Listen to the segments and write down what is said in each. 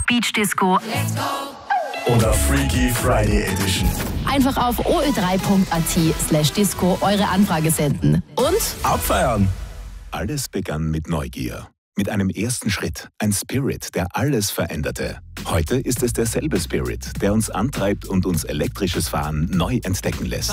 Beach Disco oder Freaky Friday Edition. Einfach auf oe3.at/disco eure Anfrage senden. Und Abfeiern! Alles begann mit Neugier. Mit einem ersten Schritt. Ein Spirit, der alles veränderte. Heute ist es derselbe Spirit, der uns antreibt und uns elektrisches Fahren neu entdecken lässt.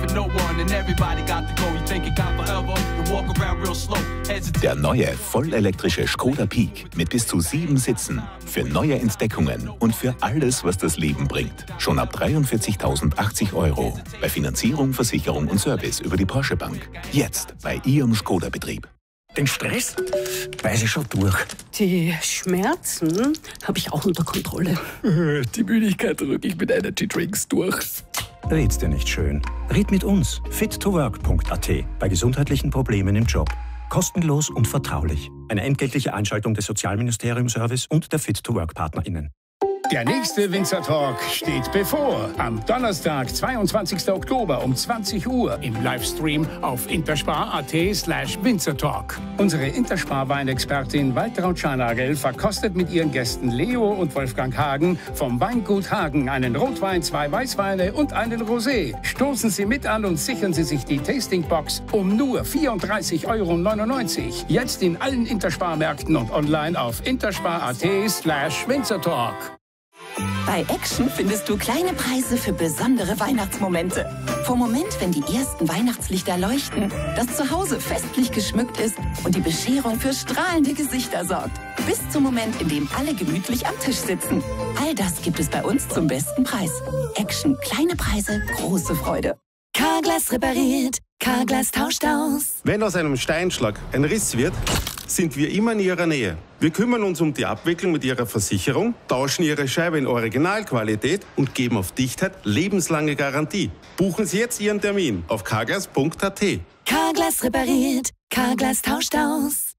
Der neue, vollelektrische Skoda Peak mit bis zu 7 Sitzen. Für neue Entdeckungen und für alles, was das Leben bringt. Schon ab 43.080 €. Bei Finanzierung, Versicherung und Service über die Porsche Bank. Jetzt bei Ihrem Skoda-Betrieb. Den Stress weiß ich schon durch. Die Schmerzen habe ich auch unter Kontrolle. Die Müdigkeit drücke ich mit Energy Drinks durch. Red's dir nicht schön. Red mit uns. fit2work.at bei gesundheitlichen Problemen im Job. Kostenlos und vertraulich. Eine entgeltliche Einschaltung des Sozialministeriums-Service und der Fit2Work-PartnerInnen. Der nächste Winzer Talk steht bevor. Am Donnerstag, 22. Oktober um 20 Uhr im Livestream auf interspar.at/Winzertalk. Unsere Interspar-Weinexpertin Waltraud Scharnagel verkostet mit ihren Gästen Leo und Wolfgang Hagen vom Weingut Hagen einen Rotwein, 2 Weißweine und einen Rosé. Stoßen Sie mit an und sichern Sie sich die Tastingbox um nur 34,99 €. Jetzt in allen Interspar-Märkten und online auf interspar.at/Winzertalk. Bei Action findest du kleine Preise für besondere Weihnachtsmomente. Vom Moment, wenn die ersten Weihnachtslichter leuchten, das Zuhause festlich geschmückt ist und die Bescherung für strahlende Gesichter sorgt. Bis zum Moment, in dem alle gemütlich am Tisch sitzen. All das gibt es bei uns zum besten Preis. Action, kleine Preise, große Freude. Carglass repariert, Carglass tauscht aus. Wenn aus einem Steinschlag ein Riss wird, sind wir immer in Ihrer Nähe. Wir kümmern uns um die Abwicklung mit Ihrer Versicherung, tauschen Ihre Scheibe in Originalqualität und geben auf Dichtheit lebenslange Garantie. Buchen Sie jetzt Ihren Termin auf carglass.at. Carglass repariert, Carglass tauscht aus.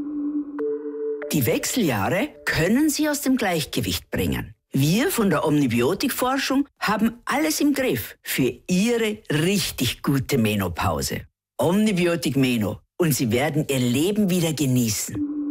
Die Wechseljahre können Sie aus dem Gleichgewicht bringen. Wir von der Omnibiotikforschung haben alles im Griff für Ihre richtig gute Menopause. Omnibiotik Meno. Und Sie werden Ihr Leben wieder genießen.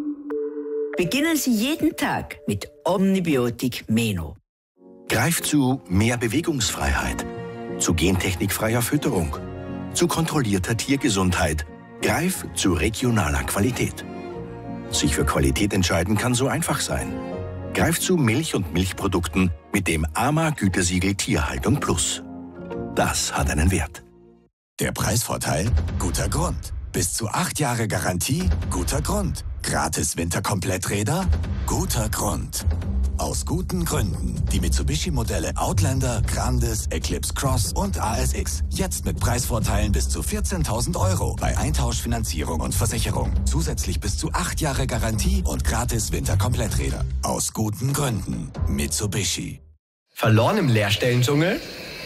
Beginnen Sie jeden Tag mit Omnibiotik Meno. Greif zu mehr Bewegungsfreiheit, zu gentechnikfreier Fütterung, zu kontrollierter Tiergesundheit. Greif zu regionaler Qualität. Sich für Qualität entscheiden kann so einfach sein. Greif zu Milch und Milchprodukten mit dem AMA-Gütesiegel Tierhaltung Plus. Das hat einen Wert. Der Preisvorteil? Guter Grund. Bis zu 8 Jahre Garantie? Guter Grund. Gratis Winterkompletträder? Guter Grund. Aus guten Gründen. Die Mitsubishi-Modelle Outlander, Grandis, Eclipse Cross und ASX. Jetzt mit Preisvorteilen bis zu 14.000 € bei Eintauschfinanzierung und Versicherung. Zusätzlich bis zu 8 Jahre Garantie und gratis Winterkompletträder. Aus guten Gründen. Mitsubishi. Verloren im Lehrstellendschungel?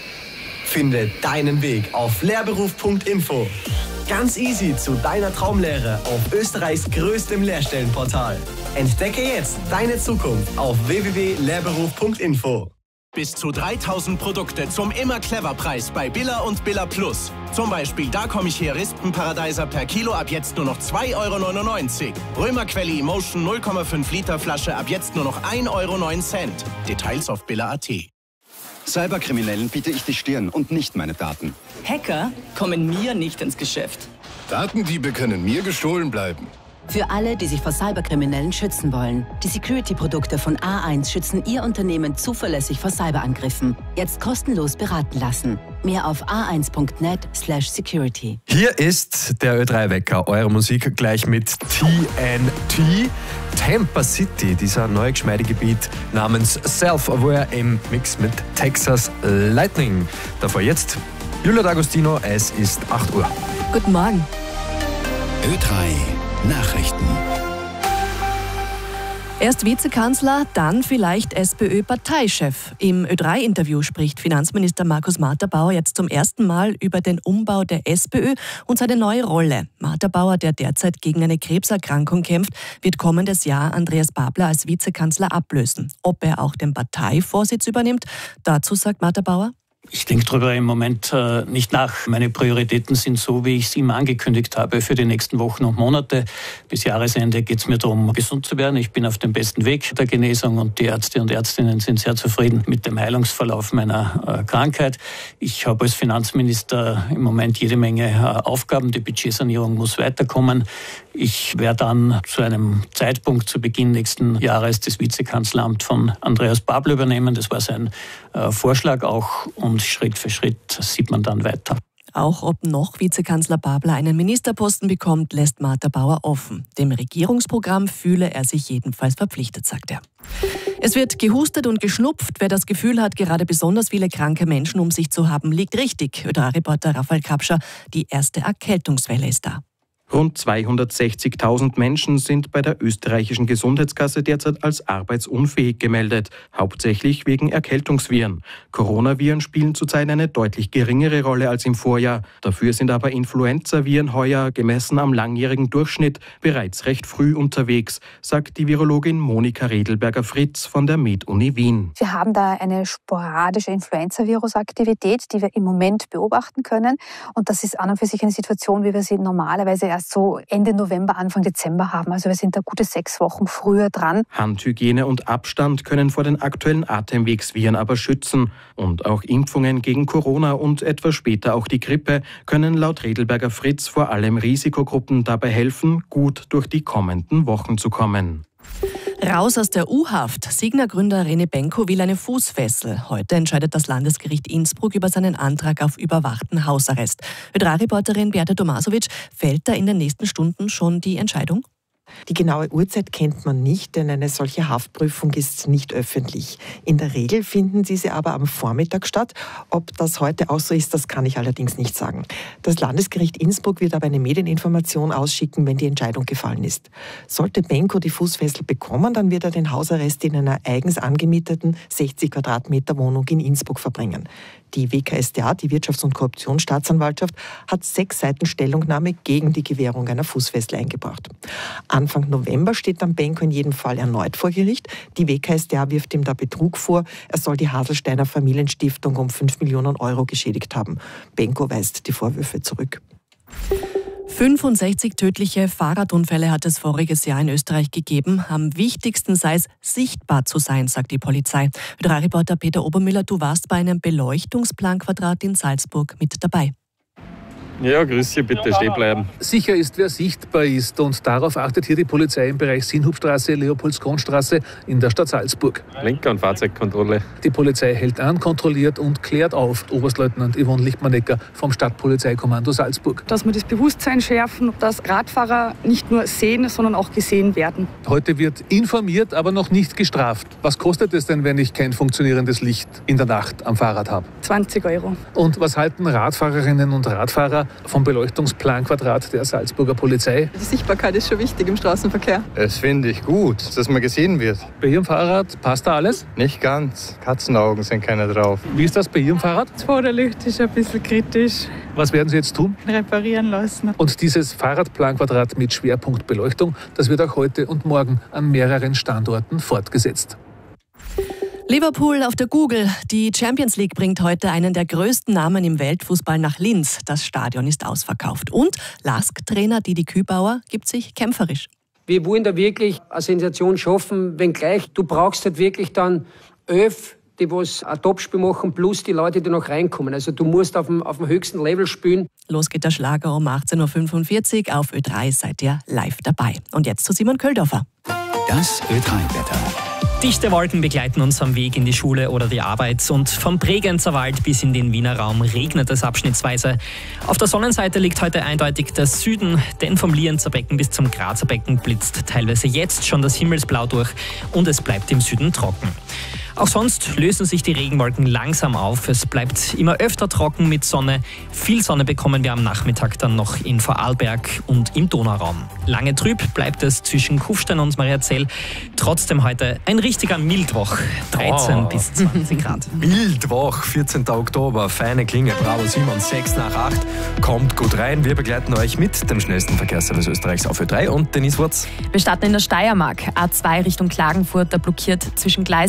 Finde deinen Weg auf lehrberuf.info. Ganz easy zu deiner Traumlehre auf Österreichs größtem Lehrstellenportal. Entdecke jetzt deine Zukunft auf www.lehrberuf.info. Bis zu 3.000 Produkte zum Immer-Clever-Preis bei Billa und Billa Plus. Zum Beispiel Da komm ich her Rispenparadeiser per Kilo ab jetzt nur noch 2,99 €. Römerquelle Emotion 0,5 Liter Flasche ab jetzt nur noch 1,09 €. Details auf billa.at. Cyberkriminellen biete ich die Stirn und nicht meine Daten. Hacker kommen mir nicht ins Geschäft. Datendiebe können mir gestohlen bleiben. für alle, die sich vor Cyberkriminellen schützen wollen. Die Security-Produkte von A1 schützen Ihr Unternehmen zuverlässig vor Cyberangriffen. Jetzt kostenlos beraten lassen. Mehr auf a1.net/security. Hier ist der Ö3-Wecker, eure Musik gleich mit TNT. Tampa City, dieser neue Geschmeidegebiet namens Self-Aware im Mix mit Texas Lightning. Davor jetzt Julia D'Agostino, es ist 8 Uhr. Guten Morgen. Ö3 Nachrichten. Erst Vizekanzler, dann vielleicht SPÖ-Parteichef. Im Ö3-Interview spricht Finanzminister Markus Marter-Bauer jetzt zum ersten Mal über den Umbau der SPÖ und seine neue Rolle. Marter-Bauer, der derzeit gegen eine Krebserkrankung kämpft, wird kommendes Jahr Andreas Babler als Vizekanzler ablösen. Ob er auch den Parteivorsitz übernimmt, dazu sagt Marter-Bauer: Ich denke darüber im Moment nicht nach. Meine Prioritäten sind so, wie ich es immer angekündigt habe, für die nächsten Wochen und Monate. Bis Jahresende geht es mir darum, gesund zu werden. Ich bin auf dem besten Weg der Genesung und die Ärzte und Ärztinnen sind sehr zufrieden mit dem Heilungsverlauf meiner Krankheit. Ich habe als Finanzminister im Moment jede Menge Aufgaben. Die Budgetsanierung muss weiterkommen. Ich werde dann zu einem Zeitpunkt zu Beginn nächsten Jahres das Vizekanzleramt von Andreas Babler übernehmen. Das war sein Vorschlag auch und Schritt für Schritt sieht man dann weiter. Auch ob noch Vizekanzler Babler einen Ministerposten bekommt, lässt Martha Bauer offen. Dem Regierungsprogramm fühle er sich jedenfalls verpflichtet, sagt er. Es wird gehustet und geschnupft. Wer das Gefühl hat, gerade besonders viele kranke Menschen um sich zu haben, liegt richtig. ÖDRA-Reporter Raphael Kapscher, die erste Erkältungswelle ist da. Rund 260.000 Menschen sind bei der österreichischen Gesundheitskasse derzeit als arbeitsunfähig gemeldet, hauptsächlich wegen Erkältungsviren. Coronaviren spielen zurzeit eine deutlich geringere Rolle als im Vorjahr. Dafür sind aber Influenzaviren heuer, gemessen am langjährigen Durchschnitt, bereits recht früh unterwegs, sagt die Virologin Monika Redelberger-Fritz von der Med-Uni Wien. Wir haben da eine sporadische Influenza-Virus-Aktivität, die wir im Moment beobachten können. Und das ist an und für sich eine Situation, wie wir sie normalerweise erst so Ende November, Anfang Dezember haben. Also wir sind da gute 6 Wochen früher dran. Handhygiene und Abstand können vor den aktuellen Atemwegsviren aber schützen. Und auch Impfungen gegen Corona und etwas später auch die Grippe können laut Redelberger-Fritz vor allem Risikogruppen dabei helfen, gut durch die kommenden Wochen zu kommen. Raus aus der U-Haft. Signa-Gründer René Benko will eine Fußfessel. Heute entscheidet das Landesgericht Innsbruck über seinen Antrag auf überwachten Hausarrest. ÖDRA-Reporterin Beata Tomasovic, fällt da in den nächsten Stunden schon die Entscheidung? Die genaue Uhrzeit kennt man nicht, denn eine solche Haftprüfung ist nicht öffentlich. In der Regel finden diese aber am Vormittag statt. Ob das heute auch so ist, das kann ich allerdings nicht sagen. Das Landesgericht Innsbruck wird aber eine Medieninformation ausschicken, wenn die Entscheidung gefallen ist. Sollte Benko die Fußfessel bekommen, dann wird er den Hausarrest in einer eigens angemieteten 60 Quadratmeter Wohnung in Innsbruck verbringen. Die WKStA, die Wirtschafts- und Korruptionsstaatsanwaltschaft, hat 6 Seiten Stellungnahme gegen die Gewährung einer Fußfessel eingebracht. Anfang November steht dann Benko in jedem Fall erneut vor Gericht. Die WKStA wirft ihm da Betrug vor. Er soll die Haselsteiner Familienstiftung um 5 Millionen Euro geschädigt haben. Benko weist die Vorwürfe zurück. 65 tödliche Fahrradunfälle hat es voriges Jahr in Österreich gegeben. Am wichtigsten sei es, sichtbar zu sein, sagt die Polizei. ÖDRA-Reporter Peter Obermüller, du warst bei einem Beleuchtungsplanquadrat in Salzburg mit dabei. Ja, grüß Sie, bitte stehen bleiben. Sicher ist, wer sichtbar ist, und darauf achtet hier die Polizei im Bereich Sinnhubstraße, Leopoldskronstraße in der Stadt Salzburg. Lenker- und Fahrzeugkontrolle. Die Polizei hält an, kontrolliert und klärt auf. Oberstleutnant Yvonne Lichtmannecker vom Stadtpolizeikommando Salzburg. Dass wir das Bewusstsein schärfen, dass Radfahrer nicht nur sehen, sondern auch gesehen werden. Heute wird informiert, aber noch nicht gestraft. Was kostet es denn, wenn ich kein funktionierendes Licht in der Nacht am Fahrrad habe? 20 Euro. Und was halten Radfahrerinnen und Radfahrer vom Beleuchtungsplanquadrat der Salzburger Polizei? Die Sichtbarkeit ist schon wichtig im Straßenverkehr. Das finde ich gut, dass man gesehen wird. Bei Ihrem Fahrrad passt da alles? Nicht ganz. Katzenaugen sind keine drauf. Wie ist das bei Ihrem Fahrrad? Das Vorderlicht ist ein bisschen kritisch. Was werden Sie jetzt tun? Reparieren lassen. Und dieses Fahrradplanquadrat mit Schwerpunkt Beleuchtung, das wird auch heute und morgen an mehreren Standorten fortgesetzt. Liverpool auf der Google. Die Champions League bringt heute einen der größten Namen im Weltfußball nach Linz. Das Stadion ist ausverkauft. Und LASK-Trainer Didi Kübauer gibt sich kämpferisch. Wir wollen da wirklich eine Sensation schaffen, wenngleich du brauchst halt wirklich dann 11, die was ein Topspiel machen, plus die Leute, die noch reinkommen. Also du musst auf dem höchsten Level spielen. Los geht der Schlager um 18.45 Uhr. Auf Ö3 seid ihr live dabei. Und jetzt zu Simon Köldorfer. Das Ö3-Wetter. Dichte Wolken begleiten uns am Weg in die Schule oder die Arbeit und vom Bregenzer Wald bis in den Wiener Raum regnet es abschnittsweise. Auf der Sonnenseite liegt heute eindeutig der Süden, denn vom Lienzer Becken bis zum Grazer Becken blitzt teilweise jetzt schon das Himmelsblau durch und es bleibt im Süden trocken. Auch sonst lösen sich die Regenwolken langsam auf. Es bleibt immer öfter trocken mit Sonne. Viel Sonne bekommen wir am Nachmittag dann noch in Vorarlberg und im Donauraum. Lange trüb bleibt es zwischen Kufstein und Mariazell. Trotzdem heute ein richtiger Mildwoch. 13 bis 20 Grad. Mildwoch, 14. Oktober. Feine Klinge. Bravo Simon, 6 nach 8. Kommt gut rein. Wir begleiten euch mit dem schnellsten Verkehrsservice Österreichs auf Ö3 und Denise Wurz. Wir starten in der Steiermark. A2 Richtung Klagenfurt, da blockiert zwischen Gleisdorf Süd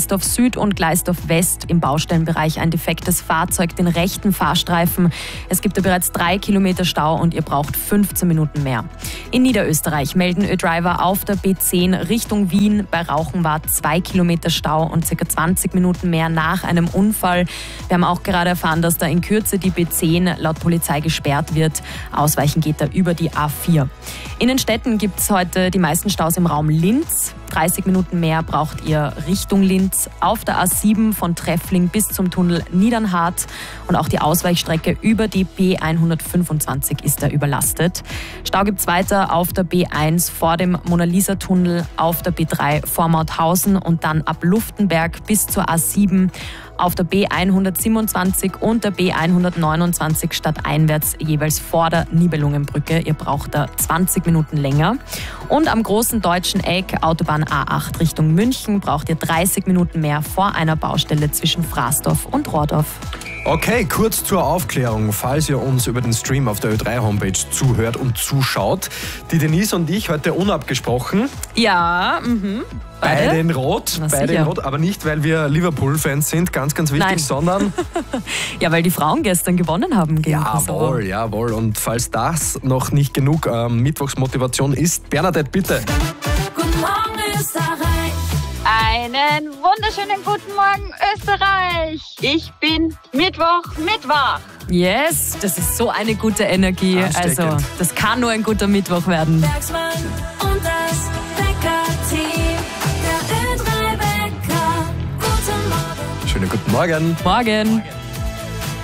Süd und Gleisdorf West im Baustellenbereich ein defektes Fahrzeug, den rechten Fahrstreifen. Es gibt da bereits 3 Kilometer Stau und ihr braucht 15 Minuten mehr. In Niederösterreich melden Ö-Driver auf der B10 Richtung Wien. Bei Rauchenwart 2 Kilometer Stau und ca. 20 Minuten mehr nach einem Unfall. Wir haben auch gerade erfahren, dass da in Kürze die B10 laut Polizei gesperrt wird. Ausweichen geht da über die A4. In den Städten gibt es heute die meisten Staus im Raum Linz. 30 Minuten mehr braucht ihr Richtung Linz. Auf der A7 von Treffling bis zum Tunnel Niedernhart. Und auch die Ausweichstrecke über die B125 ist da überlastet. Stau gibt es weiter auf der B1 vor dem Mona-Lisa-Tunnel, auf der B3 vor Mauthausen und dann ab Luftenberg bis zur A7. Auf der B127 und der B129 stadteinwärts jeweils vor der Nibelungenbrücke. Ihr braucht da 20 Minuten länger. Und am großen deutschen Eck, Autobahn A8 Richtung München, braucht ihr 30 Minuten mehr vor einer Baustelle zwischen Fraßdorf und Rohrdorf. Okay, kurz zur Aufklärung, falls ihr uns über den Stream auf der Ö3-Homepage zuhört und zuschaut. Die Denise und ich heute unabgesprochen. Ja, Beide in Rot, aber nicht, weil wir Liverpool-Fans sind, ganz, ganz wichtig, Nein. sondern... Ja, weil die Frauen gestern gewonnen haben gegen Kosovo. Jawohl. Und falls das noch nicht genug Mittwochsmotivation ist, Bernadette, bitte. Guten Morgen, Österreich. Einen wunderschönen guten Morgen, Österreich. Ich bin Mittwoch. Yes, das ist so eine gute Energie. Also, das kann nur ein guter Mittwoch werden. Bergsmann und das Wecker-Team. Der Ö3-Wecker. Guten Morgen. Schönen guten Morgen. Morgen.